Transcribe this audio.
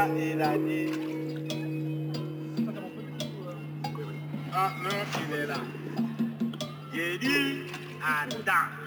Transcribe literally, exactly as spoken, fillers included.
Il a dit. Ah non, il est là. J'ai dit, attends.